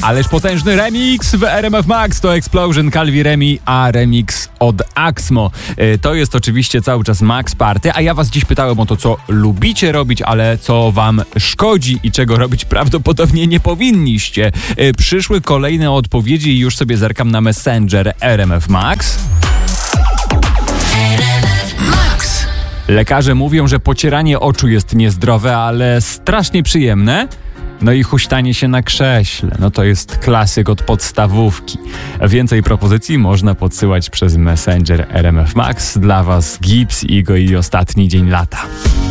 Ależ potężny remix w RMF Max. To Explosion, Calvi Remi, a remix od Axmo. To jest oczywiście cały czas Max Party, a ja was dziś pytałem o to, co lubicie robić, ale co wam szkodzi i czego robić prawdopodobnie nie powinniście. Przyszły kolejne odpowiedzi i już sobie zerkam na Messenger RMF Max. Lekarze mówią, że pocieranie oczu jest niezdrowe, ale strasznie przyjemne. No i huśtanie się na krześle. No to jest klasyk od podstawówki. Więcej propozycji można podsyłać przez Messenger RMF Max. Dla was Gibbs, Igo i ostatni dzień lata.